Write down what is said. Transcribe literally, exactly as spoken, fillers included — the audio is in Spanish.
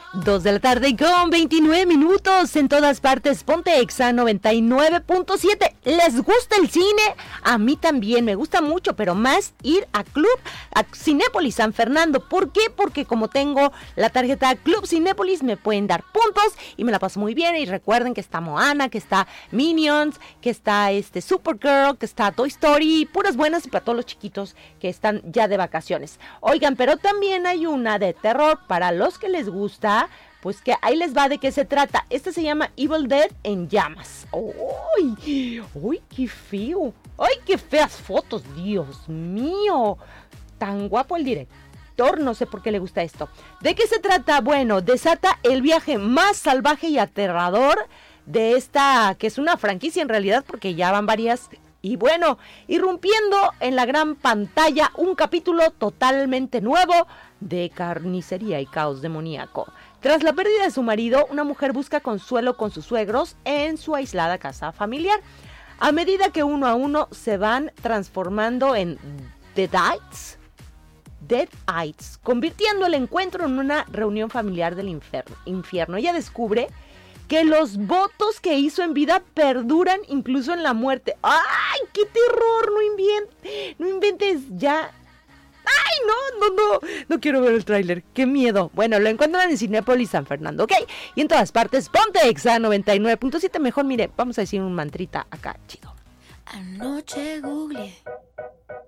Dos de la tarde con veintinueve minutos en todas partes. Ponte Exa noventa y nueve punto siete. ¿Les gusta el cine? A mí también me gusta mucho, pero más ir a Club a Cinépolis San Fernando. ¿Por qué? Porque como tengo la tarjeta Club Cinépolis me pueden dar puntos y me la paso muy bien. Y recuerden que está Moana, que está Minions, que está este Supergirl, que está Toy Story, puras buenas y para todos los chiquitos que están ya de vacaciones. Oigan, pero también hay una de terror para los que les gusta. Pues que ahí les va de qué se trata. Este se llama Evil Dead en llamas. ¡Uy! ¡Uy, qué feo! ¡Ay, qué feas fotos! ¡Dios mío! Tan guapo el director, no sé por qué le gusta esto. ¿De qué se trata? Bueno, desata el viaje más salvaje y aterrador de esta, que es una franquicia en realidad, porque ya van varias. Y bueno, irrumpiendo en la gran pantalla un capítulo totalmente nuevo de carnicería y caos demoníaco. Tras la pérdida de su marido, una mujer busca consuelo con sus suegros en su aislada casa familiar. A medida que uno a uno se van transformando en Deadites, Deadites, convirtiendo el encuentro en una reunión familiar del infierno. infierno. Ella descubre que los votos que hizo en vida perduran incluso en la muerte. ¡Ay, qué terror! No inventes, no inventes ya. ¡Ay, no, no, no! No quiero ver el tráiler. ¡Qué miedo! Bueno, lo encuentran en Cinépolis San Fernando, ¿ok? Y en todas partes, ponte Exa noventa y nueve punto siete. Mejor, mire, vamos a decir un mantrita acá, chido. Anoche googleé